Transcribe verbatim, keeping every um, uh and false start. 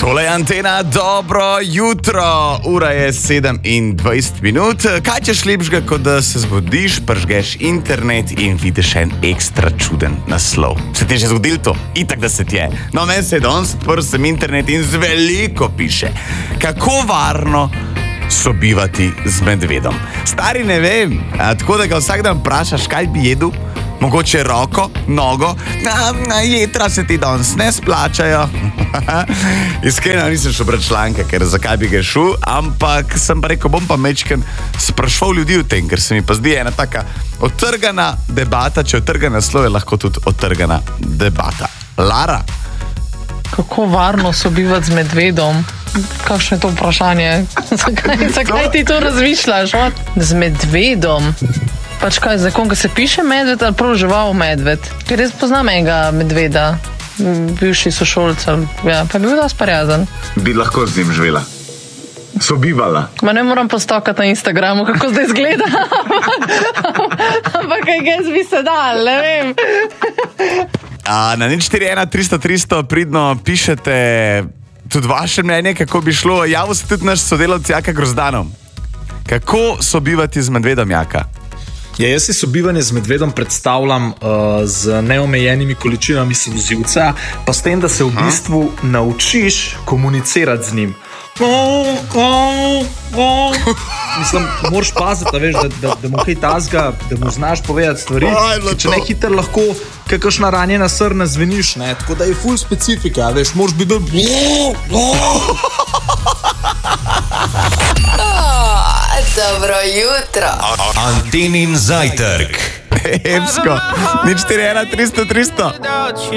Tole je Antena, dobro jutro, ura je sedem in dvajset minut. Kaj ćeš lepšega, kot da se zbudiš, pržgeš internet in vidiš en ekstra čuden naslov? Se ti je že zgodilo to? Itak, da se ti je. No, meni se je danes odprl sem internet in z veliko piše. Kako varno sobivati z medvedom? Stari ne vem, a, tako da ga vsak dan vprašaš, kaj bi jedel? Mogoče roko, nogo, na, na jetra se ti danes ne splačajo. Iskreno nisem šel brati članke, ker zakaj bi ga šel, ampak sem pa rekel, bom pa mečken sprašval ljudi o tem, ker se mi pa zdi ena taka odtrgana debata, če odtrgana naslov je lahko tudi odtrgana debata. Lara? Kako varno sobivati z medvedom? Kakšno je to vprašanje? Zakaj, zakaj ti to razmišljaš? What? Z medvedom? Pač kaj, zakon, ko se piše medved ali prav žival medved? Ker res poznam enega medveda, bivši sošolca, ja, pa je bil dosti prijazen. Bi lahko z njim živela? Sobivala? Ma ne moram postokati na Instagramu, kako zdaj izgleda. Ampak kaj jaz bi se dal, ne vem. A, na nič štiri ena tristo tristo pridno pišete tudi vaše mnenje, kako bi šlo. Javil se tudi naš sodelavci Jaka Grozdanov. Kako sobivati z medvedom, Jaka? Ja, jaz si sobivanje z medvedom predstavljam uh, z neomejenimi količinami solzivca, pa s tem, da se v bistvu naučiš komunicirati z njim. Mislim, moraš paziti, veš, da, da, da mu kaj tazga, da mu znaš povedati stvari. Če ne hiter lahko kakšna ranjena srna zveniš, ne? Tako da je ful specifika, veš, moraš biti bolj... Dobro jutro. Antenin zajtrk. Epsko. nič štiri ena tristo tristo.